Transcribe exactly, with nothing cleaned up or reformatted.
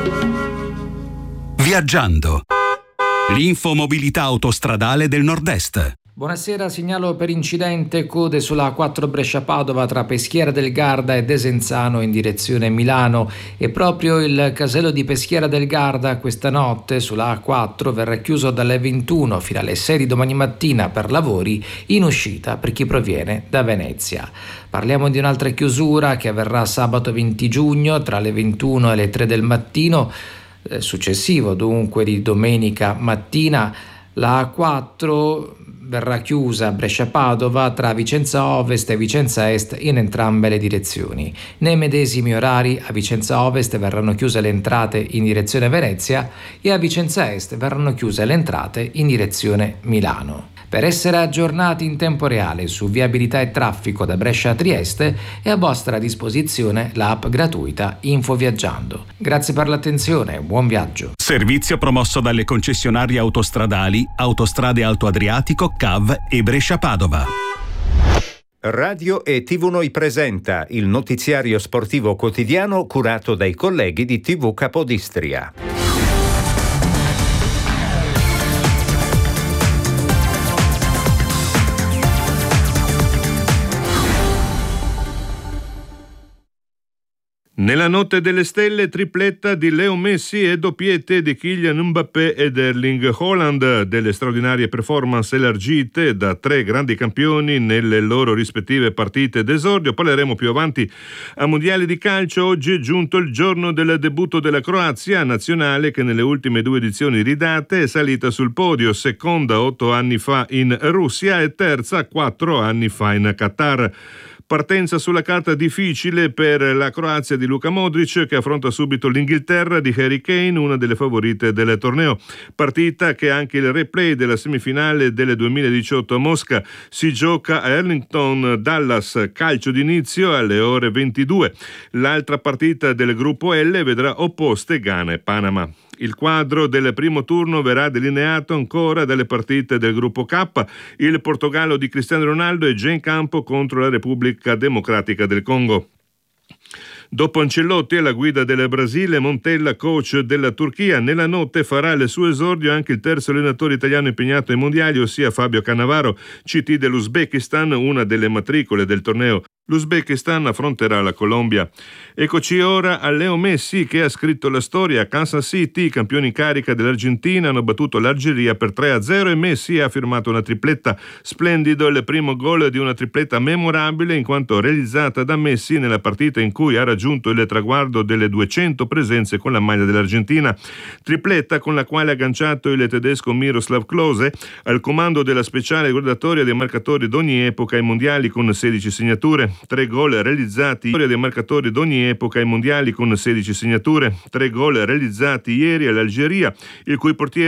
Viaggiando. L'infomobilità autostradale del Nord-Est. Buonasera, segnalo per incidente code sulla A quattro Brescia-Padova tra Peschiera del Garda e Desenzano in direzione Milano, e proprio il casello di Peschiera del Garda questa notte sulla A quattro verrà chiuso dalle ventuno fino alle sei di domani mattina per lavori in uscita per chi proviene da Venezia. Parliamo di un'altra chiusura che avverrà sabato venti giugno tra le ventuno e le tre del mattino, eh, successivo dunque di domenica mattina. La A quattro verrà chiusa a Brescia-Padova tra Vicenza Ovest e Vicenza Est in entrambe le direzioni. Nei medesimi orari a Vicenza Ovest verranno chiuse le entrate in direzione Venezia e a Vicenza Est verranno chiuse le entrate in direzione Milano. Per essere aggiornati in tempo reale su viabilità e traffico da Brescia a Trieste è a vostra disposizione l'app gratuita Info Viaggiando. Grazie per l'attenzione e buon viaggio. Servizio promosso dalle concessionarie autostradali Autostrade Alto Adriatico, C A V e Brescia-Padova. Radio e tivù Noi presenta il notiziario sportivo quotidiano curato dai colleghi di tivù Capodistria. Nella notte delle stelle, tripletta di Leo Messi e doppiette di Kylian Mbappé ed Erling Haaland, delle straordinarie performance elargite da tre grandi campioni nelle loro rispettive partite d'esordio. Parleremo più avanti a mondiali di calcio. Oggi è giunto il giorno del debutto della Croazia, nazionale che nelle ultime due edizioni ridate è salita sul podio, seconda otto anni fa in Russia e terza quattro anni fa in Qatar. Partenza sulla carta difficile per la Croazia di Luka Modric, che affronta subito l'Inghilterra di Harry Kane, una delle favorite del torneo. Partita che anche il replay della semifinale del duemiladiciotto a Mosca si gioca a Arlington, Dallas, calcio d'inizio alle ore ventidue. L'altra partita del gruppo L vedrà opposte Ghana e Panama. Il quadro del primo turno verrà delineato ancora dalle partite del gruppo K. Il Portogallo di Cristiano Ronaldo è già in campo contro la Repubblica Democratica del Congo. Dopo Ancelotti alla guida del Brasile, Montella coach della Turchia. Nella notte farà il suo esordio anche il terzo allenatore italiano impegnato ai mondiali, ossia Fabio Cannavaro, C T dell'Uzbekistan, una delle matricole del torneo. L'Uzbekistan affronterà la Colombia. Eccoci ora a Leo Messi, che ha scritto la storia. Kansas City, campioni in carica dell'Argentina, hanno battuto l'Algeria per tre a zero e Messi ha firmato una tripletta. Splendido il primo gol di una tripletta memorabile in quanto realizzata da Messi nella partita in cui ha raggiunto il traguardo delle duecento presenze con la maglia dell'Argentina. Tripletta con la quale ha agganciato il tedesco Miroslav Klose al comando della speciale gradatoria dei marcatori d'ogni epoca ai mondiali con sedici segnature. Tre gol realizzati dei marcatori d'ogni epoca ai mondiali con sedici segnature. Tre gol realizzati ieri all'Algeria, il cui portiere